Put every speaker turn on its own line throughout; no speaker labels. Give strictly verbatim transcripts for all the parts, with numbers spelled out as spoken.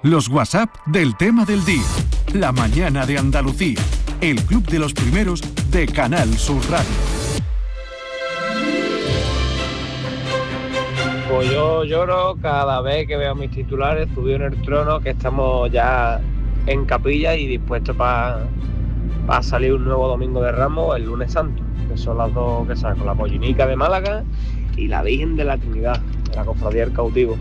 Los WhatsApp del tema del día. La mañana de Andalucía. El club de los primeros de Canal Sur Radio.
Pues yo lloro cada vez que veo mis titulares subidos en el trono, que estamos ya en capilla y dispuestos para pa salir un nuevo domingo de Ramos el lunes santo, que son las dos que saco, la Pollinica de Málaga y la Virgen de la Trinidad, de la Cofradía del Cautivo.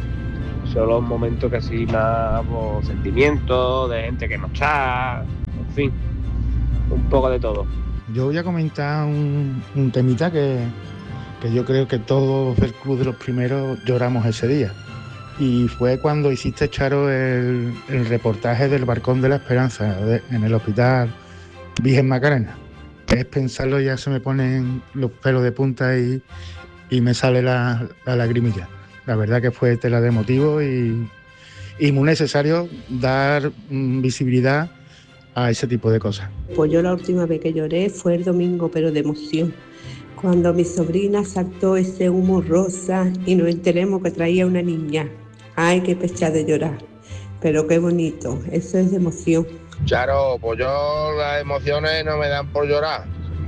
Son los momentos que así más pues, sentimientos, de gente que nos echa, en fin, un poco de todo.
Yo voy a comentar un, un temita que, que yo creo que todos del Club de los Primeros lloramos ese día. Y fue cuando hiciste, Charo, el, el reportaje del Balcón de la Esperanza de, en el Hospital Virgen Macarena. Es pensarlo, ya se me ponen los pelos de punta y, y me sale la, la lagrimilla. La verdad que fue tela de motivo y, y muy necesario dar mm, visibilidad a ese tipo de cosas.
Pues yo la última vez que lloré fue el domingo, pero de emoción, cuando mi sobrina saltó ese humo rosa y nos enteremos que traía una niña. Ay, qué pecha de llorar, pero qué bonito, eso es de emoción.
Charo, pues yo las emociones no me dan por llorar,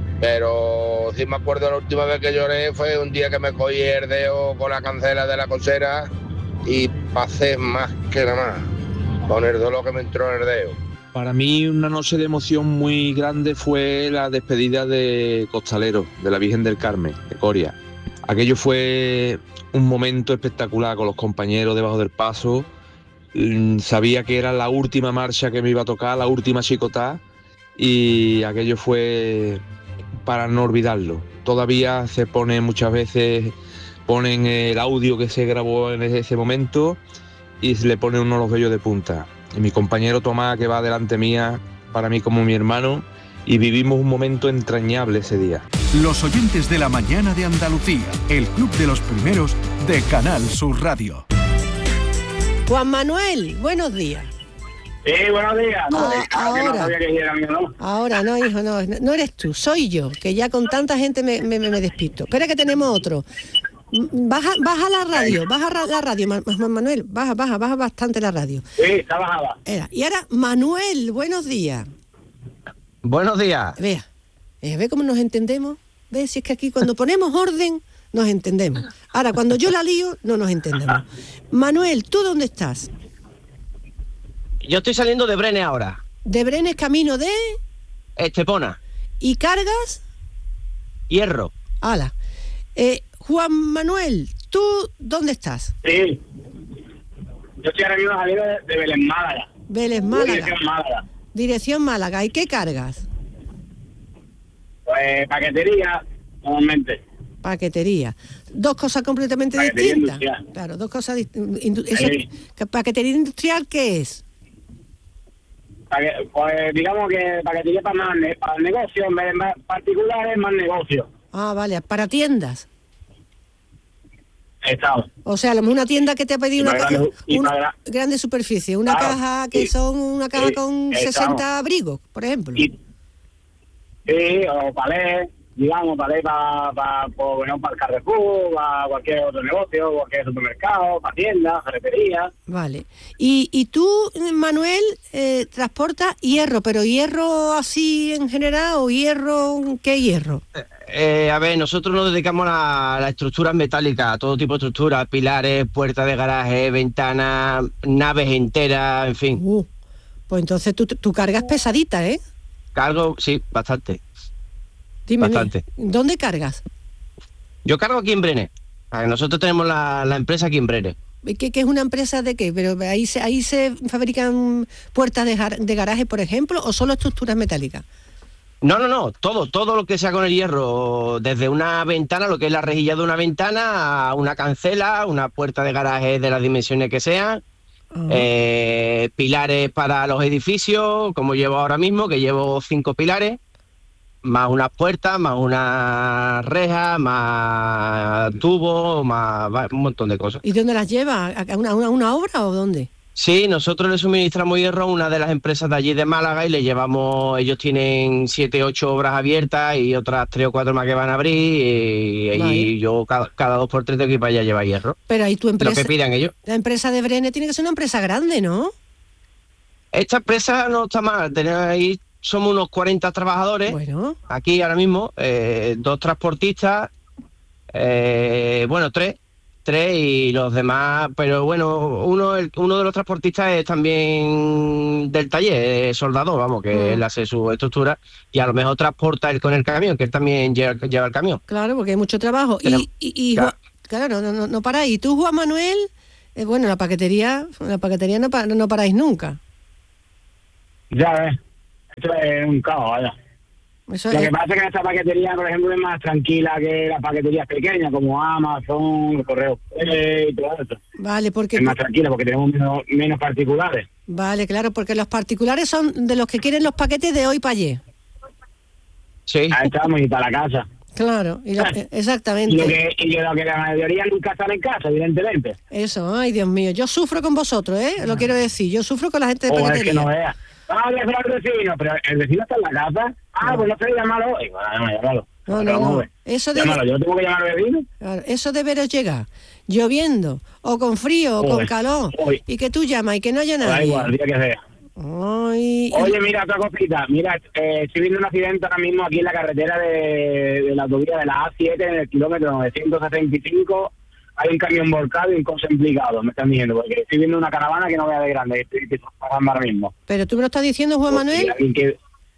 pero sí me acuerdo la última vez que lloré fue un día que me cogí el dedo con la cancela de la cochera y pasé más que nada más con el dolor que me entró en el dedo.
Para mí una noche de emoción muy grande fue la despedida de Costalero, de la Virgen del Carmen, de Coria. Aquello fue un momento espectacular con los compañeros debajo del paso. Sabía que era la última marcha que me iba a tocar, la última chicotá, y aquello fue para no olvidarlo. Todavía se pone muchas veces, ponen el audio que se grabó en ese momento y se le pone uno los vellos de punta. Y mi compañero Tomás, que va delante mía, para mí como mi hermano, y vivimos un momento entrañable ese día.
Los oyentes de la mañana de Andalucía, el club de los primeros de Canal Sur Radio.
Juan Manuel, buenos días.
Sí, buenos días. No,
Ah, ahora,
que no sabía que era mío, ¿no?
ahora no, hijo, no, no eres tú, soy yo, que ya con tanta gente me, me, me despisto. Espera que tenemos otro. Baja, baja la radio, baja la radio, Juan Manuel, baja, baja, baja bastante la radio.
Sí, está bajada.
Era. Y ahora, Manuel, buenos días.
Buenos días.
Vea, eh, ve cómo nos entendemos. Ve, si es que aquí cuando ponemos orden, nos entendemos. Ahora, cuando yo la lío, no nos entendemos. Manuel, ¿tú dónde estás?
Yo estoy saliendo de Brenes ahora.
De Brenes, camino de...
Estepona.
¿Y cargas?
Hierro.
Hala. Eh, Juan Manuel, ¿tú dónde estás?
Sí. Yo estoy ahora mismo saliendo de, de Vélez Málaga.
Vélez Málaga.
Dirección Málaga.
Dirección Málaga. ¿Y qué cargas?
Pues paquetería, normalmente.
Paquetería. Dos cosas completamente
Paquetería
distintas.
industrial.
Claro, dos cosas distintas.
Sí.
¿Paquetería industrial qué es?
Paque- Pues digamos que paquetería para más ne- para negocios, en vez de más particulares, más negocios.
Ah, vale, para tiendas.
Estado.
O sea, a lo mejor una tienda que te ha pedido
Y
una
para
caja,
grande- y
una
para-
grande superficie, una
Claro,
caja que
sí.
son una caja
Sí,
con
estamos.
sesenta abrigos, por ejemplo.
Y, sí, o palés, digamos, palés para pa, pa, bueno, para el Carrefour, para cualquier otro negocio, cualquier supermercado, para tiendas, ferretería.
Vale. Y, y tú, Manuel, eh, transportas hierro, pero hierro así en general o hierro, ¿qué hierro?
Eh, a ver, nosotros nos dedicamos a las estructuras metálicas, a todo tipo de estructuras, pilares, puertas de garaje, ventanas, naves enteras, en fin.
Uh, pues entonces tu, tu carga es pesadita, ¿eh?
Cargo, sí, bastante.
Dime,
Bastante.
¿dónde cargas?
Yo cargo aquí en Brenes. A ver, nosotros tenemos la, la empresa aquí en Brenes.
¿Qué, qué es una empresa de qué? ¿Pero ahí se, ahí se fabrican puertas de, jar- de garaje, por ejemplo, o solo estructuras metálicas?
No, no, no, todo, todo lo que sea con el hierro, desde una ventana, lo que es la rejilla de una ventana, a una cancela, una puerta de garaje de las dimensiones que sean,
Ah.
eh, pilares para los edificios, como llevo ahora mismo, que llevo cinco pilares, más unas puertas, más una reja, más tubos, más va, un montón de cosas.
¿Y dónde las llevas? ¿A una, una, una obra o dónde?
Sí, nosotros le suministramos hierro a una de las empresas de allí de Málaga y le llevamos, ellos tienen siete, ocho obras abiertas y otras tres o cuatro más que van a abrir y,
Vale.
y yo cada, cada dos por tres tengo que ir para allá a llevar hierro.
Pero ahí tu
Lo
empresa,
que pidan ellos.
la empresa de Brene tiene que ser una empresa grande, ¿no?
Esta empresa no está mal, tenemos ahí, somos unos cuarenta trabajadores,
Bueno,
aquí ahora mismo, eh, dos transportistas, eh, bueno, tres, tres y los demás, pero bueno, uno el, uno de los transportistas es también del taller, es soldador, vamos, que
Mm.
él hace su estructura y a lo mejor transporta él con el camión, que él también lleva, lleva el camión.
claro, porque hay mucho trabajo.
Tenemos-
Y, y, y
claro.
Juan- claro, no, no, no paráis. ¿Y tú, Juan Manuel? Eh, bueno, la paquetería, la paquetería no, pa- no paráis nunca.
Ya ves, esto es un caos, vaya.
Eso
Lo
es,
que pasa es que esta paquetería, por ejemplo, es más tranquila que las paqueterías pequeñas, como Amazon, Correo Express y todo eso.
vale, porque
Es más tranquila porque tenemos menos, menos particulares.
vale, claro, porque los particulares son de los que quieren los paquetes de hoy para ayer.
Sí,
Ahí estamos y para la casa.
Claro, y lo- eh, exactamente.
Y lo que, y lo que la mayoría nunca están en casa, evidentemente.
Eso, ay Dios mío, yo sufro con vosotros, ¿eh? Lo quiero decir, yo sufro con la gente de
O es que
paquetería.
no veas. Ah, voy a hacer al vecino, pero el vecino está en la casa. Ah, pues no sé, llámalo. Y bueno, no, llámalo.
No,
Pero
no,
vamos a
no.
ver.
Eso de,
Llámalo, yo tengo que llamar al vecino.
claro, eso de veros llegar lloviendo, o con frío, o con
Joder,
calor,
joder.
y que tú llamas y que no haya
Da
nadie.
igual, el día que sea.
Ay,
Oye, mira, otra cosita. Mira, eh, estoy viendo un accidente ahora mismo aquí en la carretera de, de la autovía de la A siete, en el kilómetro novecientos setenta y cinco. Hay un camión volcado y un coche implicado, me están diciendo, porque estoy viendo una caravana que no vea de grande, que estoy, que estoy pasando ahora mismo.
pero tú me lo estás diciendo, Juan Manuel.
Y que,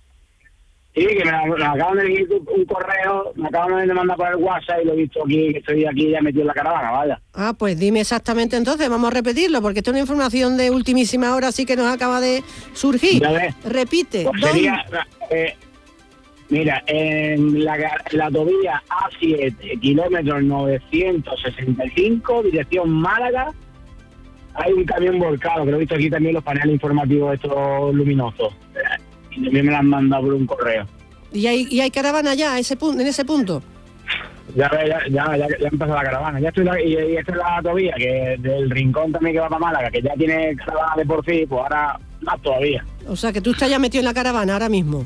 sí, que me, me acaban de decir un correo, me acaban de mandar por el WhatsApp y lo he visto aquí, que estoy aquí ya metido en la caravana, vaya.
Ah, pues dime exactamente entonces, vamos a repetirlo, porque esto es una información de ultimísima hora, así que nos acaba de surgir.
Ya ves.
Repite,
Pues
¿dónde?
sería, eh, mira, en la, en la autovía A siete, kilómetro novecientos sesenta y cinco, dirección Málaga, hay un camión volcado, que lo he visto aquí también los paneles informativos estos luminosos. Y también me lo han mandado por un correo.
Y hay, y hay caravana ya a ese punto, en ese punto.
Ya, ya, ya, ya, ya empezó la caravana. Ya estoy la, y, y esta es la autovía, que del Rincón también que va para Málaga, que ya tiene caravana de por sí, pues ahora más todavía.
O sea, que tú estás ya metido en la caravana ahora mismo.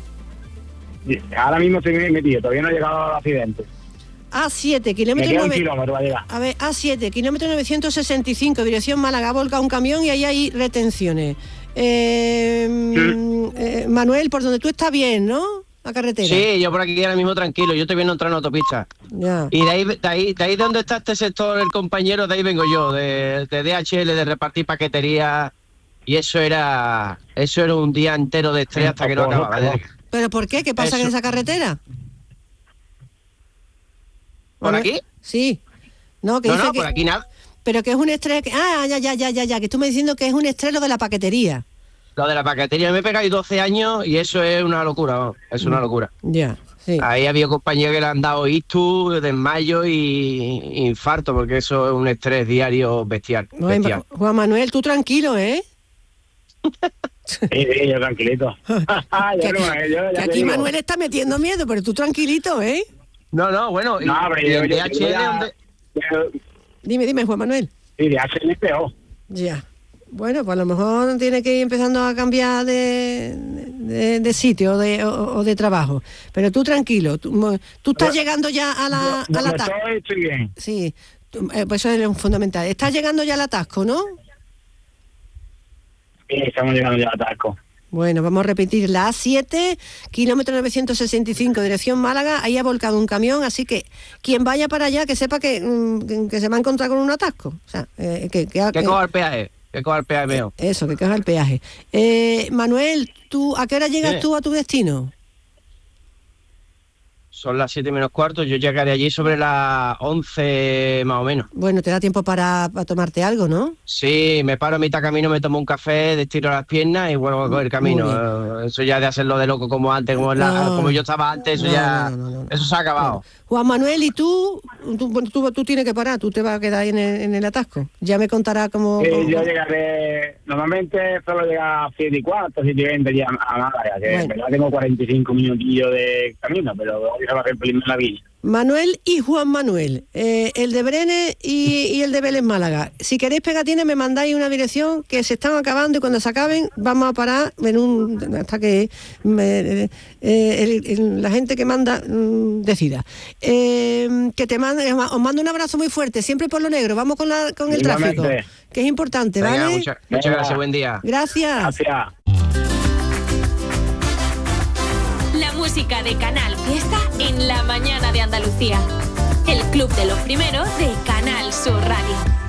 Y ahora mismo estoy bien metido, todavía no he llegado al accidente.
A siete,
Me
kilómetro
queda un
nueve...
kilómetro para llegar.
A ver, A siete, kilómetro novecientos sesenta y cinco, dirección Málaga, ha volcado un camión y ahí hay retenciones. Eh, mm, eh, Manuel, por donde tú estás bien, ¿no? La carretera.
sí, yo por aquí ahora mismo tranquilo, yo estoy viendo entrar en autopista.
Ya.
Y de ahí, de ahí, de ahí de donde está este sector, el compañero, de ahí vengo yo, de, de D H L, de repartir paquetería. Y eso era eso era un día entero de estrés hasta que no acababa. ¿eh?
¿Pero por qué? ¿Qué pasa
Eso.
en esa carretera?
¿Por
Manuel-
aquí?
Sí. No, que
No,
dice
no,
que...
por aquí nada.
Pero que es un estrés... que- Ah, ya, ya, ya, ya, ya, que tú me diciendo que es un estrés lo de la paquetería.
Lo de la paquetería, me he pegado ahí doce años y eso es una locura, vamos, es una locura.
Ya, sí.
Ahí había compañeros que le han dado ictus, desmayo y, y infarto, porque eso es un estrés diario bestial.
No,
bestial.
Juan Manuel, tú tranquilo, ¿eh?
Sí, sí, yo tranquilito. Ya
Que,
no,
aquí-
yo ya
que
te
aquí
digo.
Manuel está metiendo miedo, pero tú tranquilito, ¿eh?
No, no, bueno, y,
No, pero
y
yo,
el
yo,
D H
yo
L,
ya-
donde-
yo-
Dime, dime, Juan Manuel.
Sí, de H L es peor.
Ya. Bueno, pues a lo mejor tiene que ir empezando a cambiar de, de, de sitio o de, o, o de trabajo. Pero tú tranquilo, tú, mo- tú estás
Yo-
llegando ya a la... a la
Donde
ta-
estoy, estoy bien.
Sí, tú- eh, pues eso es lo fundamental. Estás llegando ya al atasco, ¿no?
Sí, estamos llegando ya a Tasco.
Bueno, vamos a repetir. La A siete, kilómetro novecientos sesenta y cinco, dirección Málaga. Ahí ha volcado un camión, así que quien vaya para allá, que sepa que, mm, que se va a encontrar con un atasco. O sea, eh, que, que,
que
eh,
coja el peaje, que coja el peaje mejor.
Eso, que coja el peaje. Eh, Manuel, ¿tú, ¿a qué hora llegas
Sí.
tú a tu destino?
Son las siete menos cuarto, yo llegaré allí sobre las once más o menos.
Bueno, te da tiempo para, para tomarte algo, ¿no?
Sí, me paro a mitad camino, me tomo un café, estiro las piernas y vuelvo a coger camino.
Muy
Eh, Eso ya de hacerlo de loco como antes, como, la-
No.
como yo estaba antes, eso
No,
ya,
no, no, no, no.
eso se ha acabado.
Juan Manuel, ¿y tú? Tú, bueno, tú? tú tienes que parar, tú te vas a quedar ahí en el, en el atasco. Ya me contará cómo...
Sí,
cómo-
yo llegaré, normalmente solo llega a siete y cuarto, siete y veinte ya a Málaga, que
Bueno.
en verdad tengo cuarenta y cinco minutillos de camino, pero hoy se va a hacer pelín en la villa.
Manuel y Juan Manuel, eh, el de Brenes y, y el de Vélez Málaga. Si queréis pegatines me mandáis una dirección que se están acabando y cuando se acaben vamos a parar en un, hasta que me, eh, el, el, la gente que manda mm, decida. Eh, que te mande, os mando un abrazo muy fuerte, siempre por lo negro. Vamos con, la, con el
Igualmente.
tráfico, que es importante,
Venga,
¿vale?
Muchas, muchas gracias, buen día.
Gracias.
Gracias.
La música de Canal Fiesta en la mañana de Andalucía. El club de los primeros de Canal Sur Radio.